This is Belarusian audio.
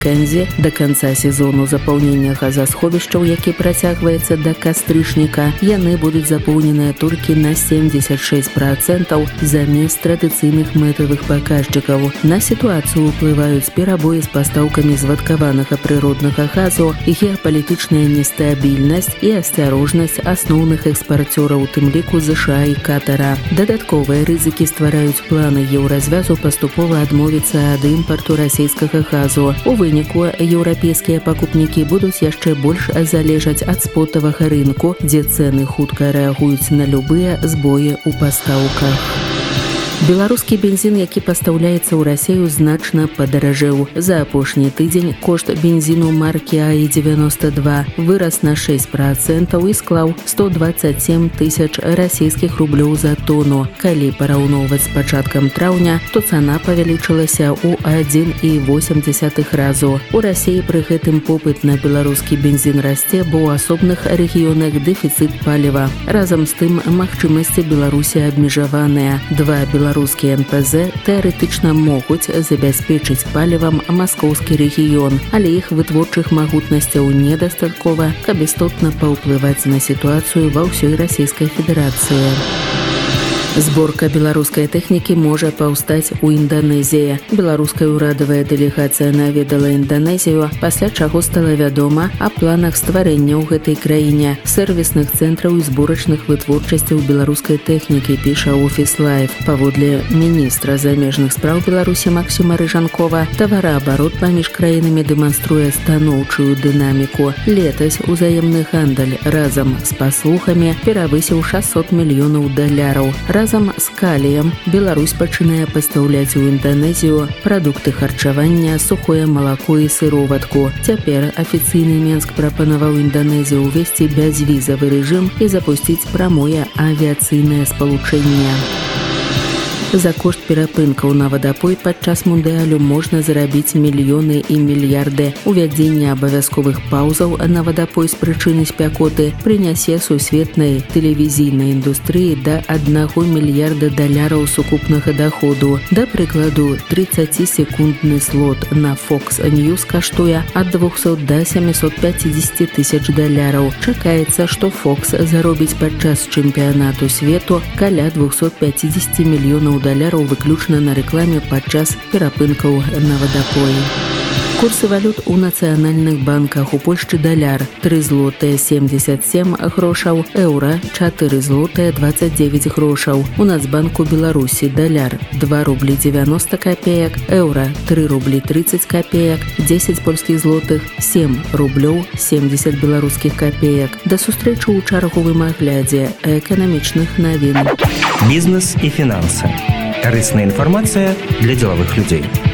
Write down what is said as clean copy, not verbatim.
Маккензі. До канца сезону запаўнення газасховішчаў, які працягваецца да кастрычніка, яны будуць запоўненыя толькі на 76% замест традыцыйных мэтавых паказчыкаў. На сітуацыю ўплываюць перабоі з пастаўкамі звадкаванага прыроднага газу, геапалітычная нестабільнасць і асцярожнасць асноўных экспарцёраў, у тым ліку ЗША і Катара. Дадатковыя рызыкі ствараюць планы еўразвязу паступова адмовіцца ад імпарту расійскага газу. У выніку еўрапейскія пакупнікі будуць яшчэ больш залежаць ад спотавага рынку, дзе цэны хутка рэагуюць на любыя збоі ў пастаўках. Беларускі бензін, які пастаўляецца ў Расію, значна падаражэў. За апошні тыдзень кошт бензіну маркі АІ-92 вырас на 6% і склаў 127 тысяч расійскіх рублёў за тону. Калі параўноўваць з пачаткам траўня, то цана павялічылася ў 1,8 разу. У Расіі пры гэтым попыт на беларускі бензін расце, бо ў асобных рэгіёнах дэфіцыт паліва. Разам з тым, магчымасці Беларусі абмежаваныя. Два беларускія НПЗ тэарэтычна могуць забяспечыць палівам маскоўскі рэгіён, але іх вытворчых магутнасцяў недастаткова, каб істотна паўплываць на сітуацыю ва ўсёй Расійскай Федэрацыі. Зборка беларускай тэхнікі можа паўстаць у Інданезіі. Беларуская ўрадавая дэлегацыя наведала Інданезію, пасля чаго стала вядома аб планах стварэння ў гэтай краіне сэрвісных цэнтраў і зборачных вытворчасцяў беларускай тэхнікі, піша Office Life. Паводле міністра замежных спраў Беларусі Максіма Рыжанкова, тавараабарот паміж краінамі дэманструе станоўчую дынаміку. Летась узаемны гандаль разам з паслугамі перавысіў $600 мільёнаў. Разам з каліем Беларусь пачынае пастаўляць у Інданезію прадукты харчавання, сухое малако і сыроватку. Цяпер афіцыйны Менск прапанаваў Інданезію ўвесці бязвізавы рэжым і запусціць прамое авіяцыйнае спалучэнне. За кошт перапынкаў на вадапой падчас мундыялю можна зарабіць мільёны і мільярды. Увядзенне абавязковых паўзаў на вадапой з прычыны спякоты прынясе сусветнай тэлевізійнай індустрыі да $1 мільярда сукупнага доходу. Да прыкладу, 30-секундны слот на Fox News каштуе ад $200 до $750 тысяч. Чакаецца, што Fox заробіць падчас чэмпіянату свету каля $250 мільёнаў выключна на рэкламе падчас перапынкаў на вадапоі. Курсы валют у нацыянальных банках. У Польшчы даляр 3 злотыя 77 грошаў, еўра 4 злотыя 29 грошаў. У Нацбанку Беларусі даляр 2 рублі 90 копеек, еўра 3 рублі 30 копеек, 10 польскіх злотых 7 рублёў 70 беларускіх копеек. Да сустрэчы ў чарговым аглядзе эканамічных навін. Бізнес і фінансы. Карысная інфармацыя для дзелавых людзей.